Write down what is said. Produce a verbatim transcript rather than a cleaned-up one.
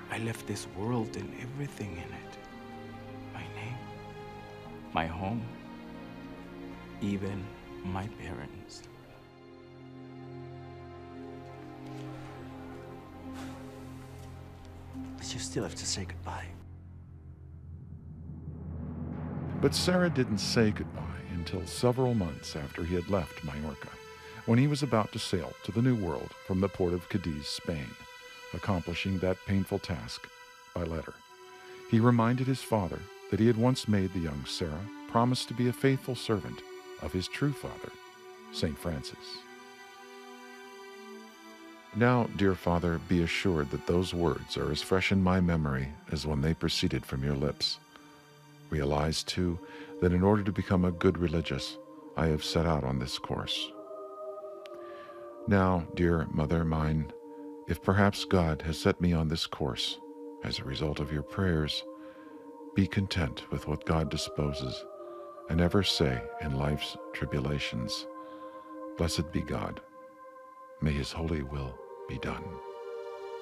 I left this world and everything in it. My name, my home, even my parents. But you still have to say goodbye. But Sarah didn't say goodbye until several months after he had left Majorca, when he was about to sail to the New World from the port of Cadiz, Spain, accomplishing that painful task by letter. He reminded his father that he had once made the young Sarah promise to be a faithful servant of his true father, Saint Francis. Now, dear Father, be assured that those words are as fresh in my memory as when they proceeded from your lips. Realize, too, that in order to become a good religious, I have set out on this course. Now, dear Mother mine, if perhaps God has set me on this course as a result of your prayers, be content with what God disposes, and ever say in life's tribulations, Blessed be God. May his holy will be done.